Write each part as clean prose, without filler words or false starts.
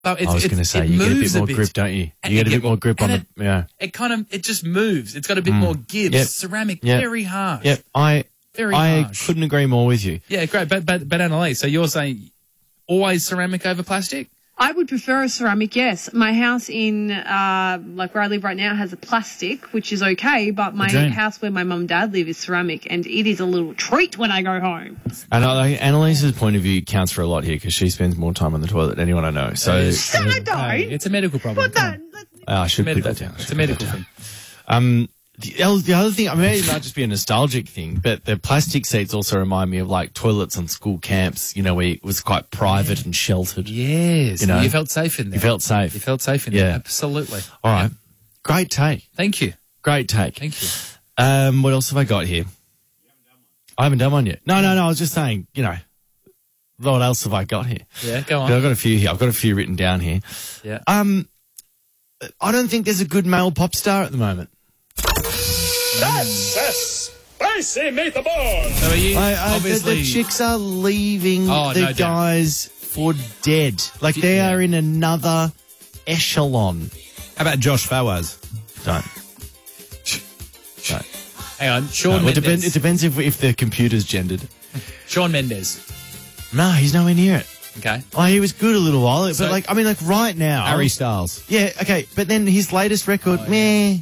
I was going to say, you get a bit more grip, don't you? You get a bit more grip on the... It just moves. It's got a bit more give. Yep. Ceramic, Yep. very harsh. Yep, I harsh. Couldn't agree more with you. Yeah, great. But Annalise, so you're saying always ceramic over plastic? I would prefer a ceramic, yes. My house in, where I live right now has a plastic, which is okay, but my house where my mum and dad live is ceramic, and it is a little treat when I go home. And Annalise's point of view counts for a lot here because she spends more time on the toilet than anyone I know. So I don't. Hey, it's a medical problem. I should put that down. It's a medical thing. The other thing, I mean, it might just be a nostalgic thing, but the plastic seats also remind me of like toilets on school camps, you know, where it was quite private and sheltered. Yes. You know, you felt safe in there. You felt safe. You felt safe in there. Absolutely. All right. Great take. Thank you. Great take. Thank you. What else have I got here? I haven't done one yet. No. I was just saying, you know, what else have I got here? Yeah, go on. I've got a few here. I've got a few written down here. Yeah. I don't think there's a good male pop star at the moment. That's a spicy meatball. So are you obviously... The chicks are leaving the guys for dead. Like they are in another echelon. How about Josh Fawaz? Don't. Hang on, Shawn Mendes. It depends if the computer's gendered. Shawn Mendes. No, he's nowhere near it. Okay. Oh, he was good a little while, but right now. Harry Styles. Yeah, okay, but then his latest record, meh.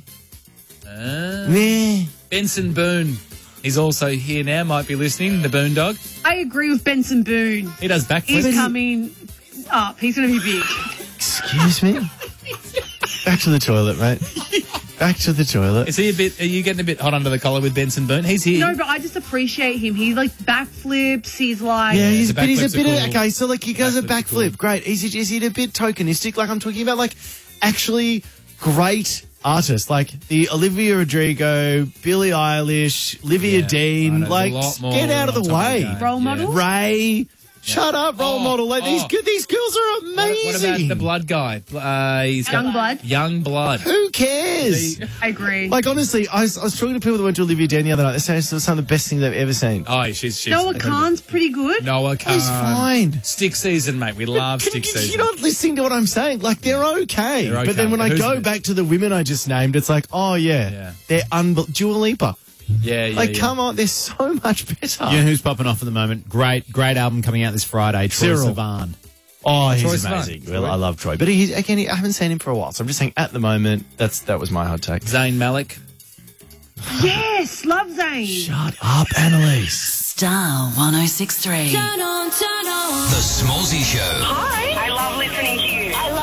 Benson Boone. He's also here now, might be listening, the Boondog. I agree with Benson Boone. He does backflips. He's coming up. He's going to be big. Excuse me? Back to the toilet, mate. Back to the toilet. Are you getting a bit hot under the collar with Benson Boone? He's here. No, but I just appreciate him. He's like backflips. He's like... Yeah, he's a bit of... Okay, so like he does a backflip. Cool. Great. Is he a bit tokenistic? Like I'm talking about like actually great artists like the Olivia Rodrigo, Billie Eilish, Olivia Dean. Like get out of the way. Role model? Ray. Shut up, role model. Like these girls are amazing. What about the blood guy? Youngblood. Youngblood. Who cares? I agree. Like honestly, I was talking to people that went to Olivia Dean the other night. They say it's some of the best things they've ever seen. Oh, she's Noah Kahan's pretty good. Noah Kahan. He's fine. Stick season, mate. We love stick season. You're not listening to what I'm saying. Like they're okay. But then when I go back to the women I just named, it's like, oh yeah. They're Dua Lipa. Yeah. Come on, they're so much better. You know who's popping off at the moment? Great album coming out this Friday. Troye Sivan. Oh, he's amazing. Well, I love Troy. But I haven't seen him for a while, so I'm just saying at the moment, that was my hot take. Zayn Malik. Yes, love Zayn. Shut up, Annalise. Star 106.3. Turn on. The Smallsy Show. Hi. I love listening to